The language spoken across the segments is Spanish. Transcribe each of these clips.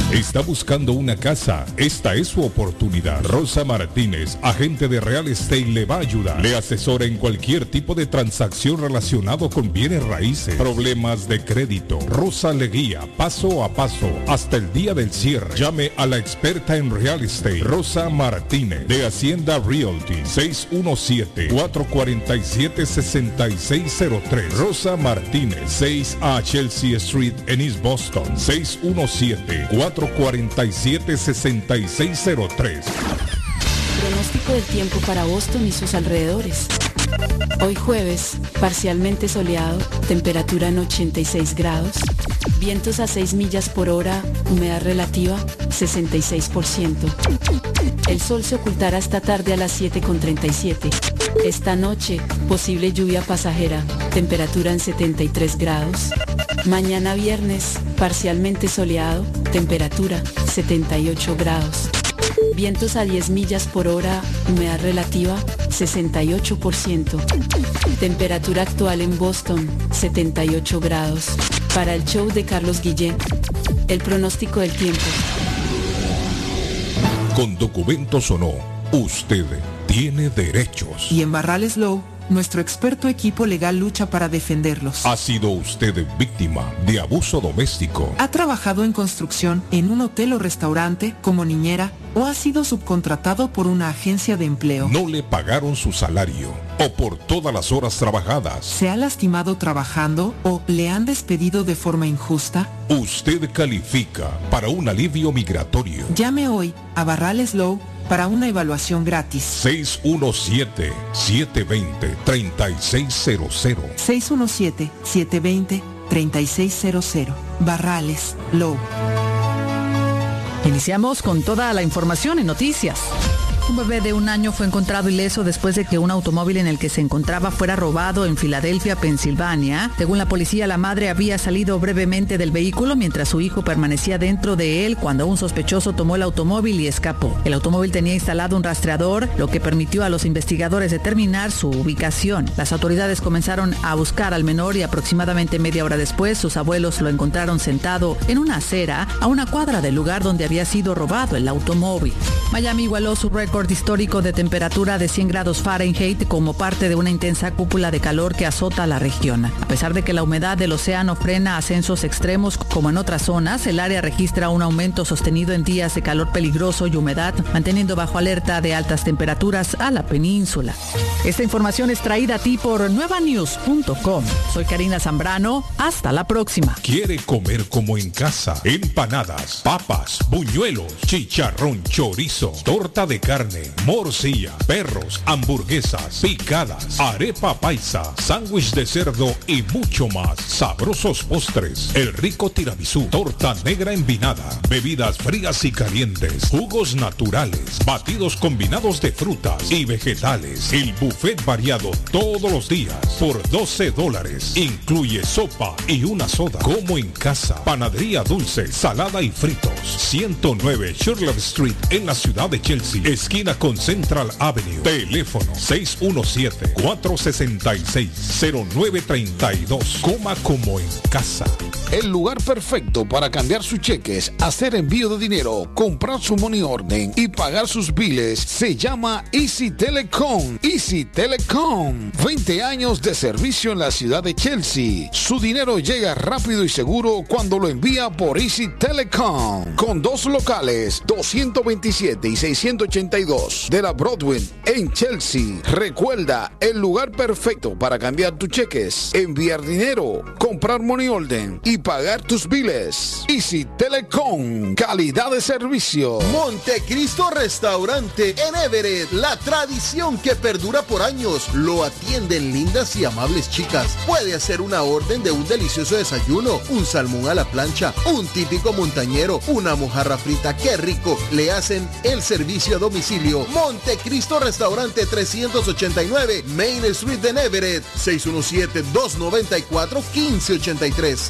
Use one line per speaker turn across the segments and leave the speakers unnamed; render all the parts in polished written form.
¿Está buscando una casa? Esta es su oportunidad. Rosa Martínez, agente de Real Estate, le va a ayudar. Le asesora en cualquier tipo de transacción relacionado con bienes raíces, problemas de crédito. Rosa le guía paso a paso hasta el día del cierre. Llame a la experta en Real Estate, Rosa Martínez, de Hacienda Realty, 617-447-6603. Rosa Martínez, 6 a Chelsea Street en East Boston, 617-447-6603.
Pronóstico del tiempo para Boston y sus alrededores. Hoy jueves, parcialmente soleado, temperatura en 86 grados, vientos a 6 millas por hora, humedad relativa 66%. El sol se ocultará esta tarde a las 7:37. Esta noche, posible lluvia pasajera, temperatura en 73 grados. Mañana viernes, parcialmente soleado, temperatura 78 grados. Vientos a 10 millas por hora, humedad relativa 68%. Temperatura actual en Boston 78 grados. Para el show de Carlos Guillén, el pronóstico del tiempo.
Con documentos o no, usted tiene derechos.
Y en Barrales Law, nuestro experto equipo legal lucha para defenderlos.
¿Ha sido usted víctima de abuso doméstico?
¿Ha trabajado en construcción, en un hotel o restaurante, como niñera, o ha sido subcontratado por una agencia de empleo?
¿No le pagaron su salario o por todas las horas trabajadas?
¿Se ha lastimado trabajando o le han despedido de forma injusta?
Usted califica para un alivio migratorio.
Llame hoy a Barrales Law para una evaluación gratis.
617-720-3600.
617-720-3600. Barrales Law.
Iniciamos con toda la información en noticias. Un bebé de 1 año fue encontrado ileso después de que un automóvil en el que se encontraba fuera robado en Filadelfia, Pensilvania. Según la policía, la madre había salido brevemente del vehículo mientras su hijo permanecía dentro de él cuando un sospechoso tomó el automóvil y escapó. El automóvil tenía instalado un rastreador, lo que permitió a los investigadores determinar su ubicación. Las autoridades comenzaron a buscar al menor y aproximadamente media hora después, sus abuelos lo encontraron sentado en una acera a una cuadra del lugar donde había sido robado el automóvil. Miami igualó su récord histórico de temperatura de 100 grados Fahrenheit como parte de una intensa cúpula de calor que azota la región. A pesar de que la humedad del océano frena ascensos extremos como en otras zonas, el área registra un aumento sostenido en días de calor peligroso y humedad, manteniendo bajo alerta de altas temperaturas a la península. Esta información es traída a ti por nuevanews.com. Soy Karina Zambrano. Hasta la próxima.
¿Quiere comer como en casa? Empanadas, papas, buñuelos, chicharrón, chorizo, torta de carne, morcilla, perros, hamburguesas, picadas, arepa paisa, sándwich de cerdo y mucho más. Sabrosos postres, el rico tiramisú, torta negra envinada, bebidas frías y calientes, jugos naturales, batidos combinados de frutas y vegetales. El buffet variado todos los días por $12. Incluye sopa y una soda. Como en casa. Panadería dulce, salada y fritos. 109 Shirley Street en la ciudad de Chelsea, esquina con Central Avenue. Teléfono 617-466-0932. Coma como en casa.
El lugar perfecto para cambiar sus cheques, hacer envío de dinero, comprar su money order y pagar sus biles se llama Easy Telecom. Easy Telecom. 20 años de servicio en la ciudad de Chelsea. Su dinero llega rápido y seguro cuando lo envía por Easy Telecom. Con 2 locales, 227 y 682 de la Broadway en Chelsea. Recuerda, el lugar perfecto para cambiar tus cheques, enviar dinero, comprar money order y pagar tus biles. Easy Telecom, calidad de servicio.
Montecristo Restaurante en Everett, la tradición que perdura por años. Lo atienden lindas y amables chicas. Puede hacer una orden de un delicioso desayuno, un salmón a la plancha, un típico montañero, una mojarra frita. ¡Qué rico! Le hacen el servicio a domicilio. Montecristo Restaurante, 389 Main Street de Everett, 617-294-1583.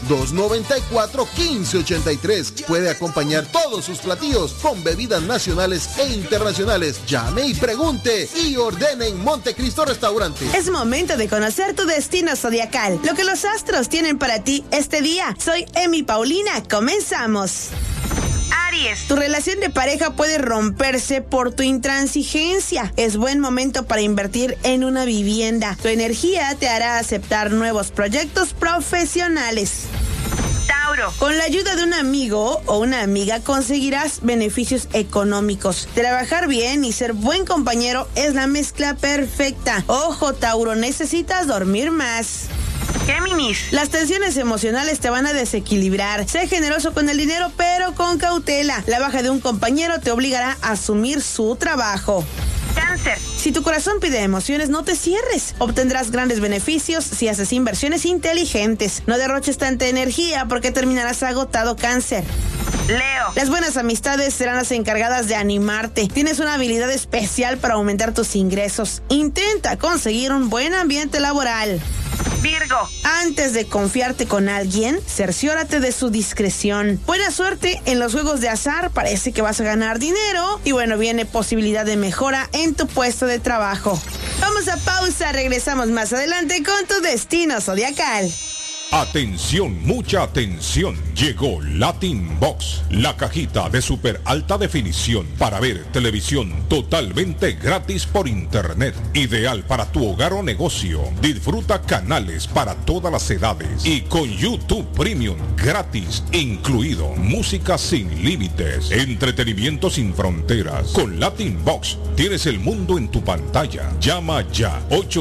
294-1583. Puede acompañar todos sus platillos con bebidas nacionales e internacionales. Llame y pregunte y ordene en Montecristo Restaurante.
Es momento de conocer tu destino zodiacal, lo que los astros tienen para ti este día. Soy Emi Paulina, comenzamos. Aries, tu relación de pareja puede romperse por tu intransigencia. Es buen momento para invertir en una vivienda. Tu energía te hará aceptar nuevos proyectos profesionales. Tauro, con la ayuda de un amigo o una amiga conseguirás beneficios económicos. Trabajar bien y ser buen compañero es la mezcla perfecta. Ojo, Tauro, necesitas dormir más. Géminis, las tensiones emocionales te van a desequilibrar. Sé generoso con el dinero, pero con cautela. La baja de un compañero te obligará a asumir su trabajo. Cáncer, si tu corazón pide emociones, no te cierres. Obtendrás grandes beneficios si haces inversiones inteligentes. No derroches tanta energía porque terminarás agotado, Cáncer. Leo, las buenas amistades serán las encargadas de animarte. Tienes una habilidad especial para aumentar tus ingresos. Intenta conseguir un buen ambiente laboral. Virgo, antes de confiarte con alguien, cerciórate de su discreción. Buena suerte en los juegos de azar, parece que vas a ganar dinero y bueno, viene posibilidad de mejora en tu puesto de trabajo. Vamos a pausa, regresamos más adelante con tu destino zodiacal.
Atención, mucha atención. Llegó Latin Box, la cajita de super alta definición para ver televisión totalmente gratis por internet. Ideal para tu hogar o negocio. Disfruta canales para todas las edades y con YouTube Premium gratis incluido. Música sin límites, entretenimiento sin fronteras. Con Latin Box tienes el mundo en tu pantalla. Llama ya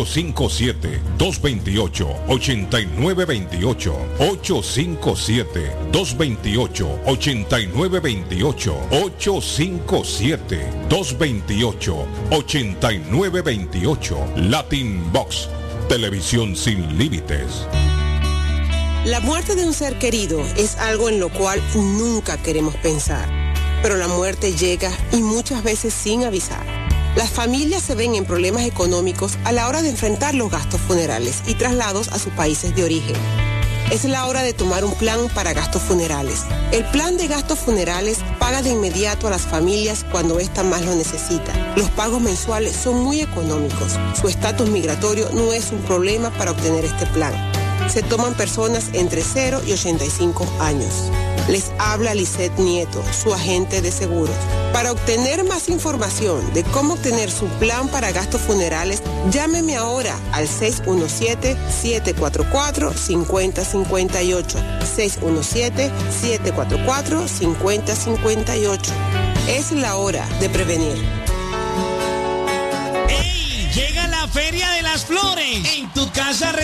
857-228-8928. 857-228-8928. 857-228-8928. Latin Box, televisión sin límites.
La muerte de un ser querido es algo en lo cual nunca queremos pensar, pero la muerte llega y muchas veces sin avisar. Las familias se ven en problemas económicos a la hora de enfrentar los gastos funerales y traslados a sus países de origen. Es la hora de tomar un plan para gastos funerales. El plan de gastos funerales paga de inmediato a las familias cuando ésta más lo necesita. Los pagos mensuales son muy económicos. Su estatus migratorio no es un problema para obtener este plan. Se toman personas entre 0 y 85 años. Les habla Lisette Nieto, su agente de seguros. Para obtener más información de cómo obtener su plan para gastos funerales, llámeme ahora al 617-744-5058. 617-744-5058. Es la hora de prevenir.
¡Ey! Llega la Feria de las Flores. En tu casa